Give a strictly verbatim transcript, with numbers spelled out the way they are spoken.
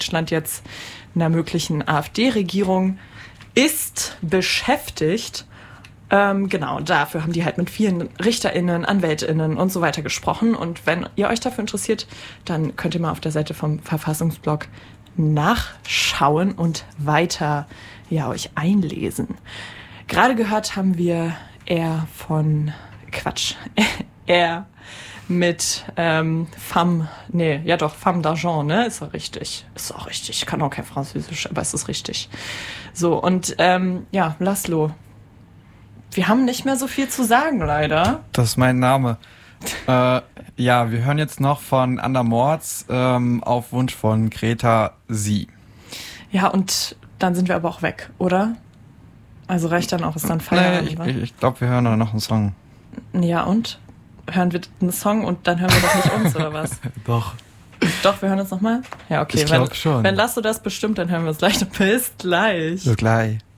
Deutschland jetzt einer möglichen AfD-Regierung ist beschäftigt. Ähm, genau, dafür haben die halt mit vielen RichterInnen, AnwältInnen und so weiter gesprochen. Und wenn ihr euch dafür interessiert, dann könnt ihr mal auf der Seite vom Verfassungsblog nachschauen und weiter ja, euch einlesen. Gerade gehört haben wir er von, Quatsch, er mit ähm, Femme, nee, ja doch, Femme d'Argent, ne, ist auch richtig, ist auch richtig, ich kann auch kein Französisch, aber es ist richtig. So, und ähm, ja, Laszlo, wir haben nicht mehr so viel zu sagen, leider. Das ist mein Name. äh, ja, wir hören jetzt noch von Ander Mords ähm, auf Wunsch von Greta Sie. Ja, und dann sind wir aber auch weg, oder? Also reicht dann auch, ist dann Feierabend, nee, ich, ich glaube, wir hören noch einen Song. Ja, und? Hören wir einen Song und dann hören wir doch nicht uns, oder was? Doch. Doch, wir hören uns nochmal? Ja, okay. Ich glaube schon. Wenn Laszlo das bestimmt, dann hören wir uns gleich. Bis gleich. Bis gleich.